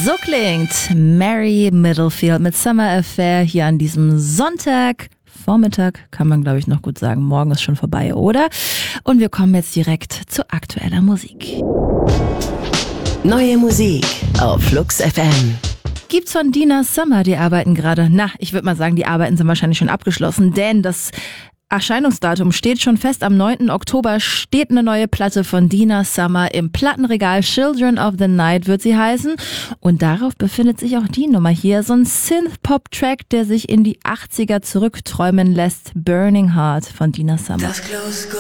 So klingt Mary Middlefield mit Summer Affair hier an diesem Sonntag. Vormittag kann man, glaube ich, noch gut sagen. Morgen ist schon vorbei, oder? Und wir kommen jetzt direkt zu aktueller Musik. Neue Musik auf Flux FM. Gibt's von Dina Summer, die arbeiten gerade. Ich würde mal sagen, die Arbeiten sind wahrscheinlich schon abgeschlossen, denn das Erscheinungsdatum steht schon fest. Am 9. Oktober steht eine neue Platte von Dina Summer im Plattenregal. Children of the Night wird sie heißen. Und darauf befindet sich auch die Nummer hier. So ein Synth-Pop-Track, der sich in die 80er zurückträumen lässt. Burning Heart von Dina Summer.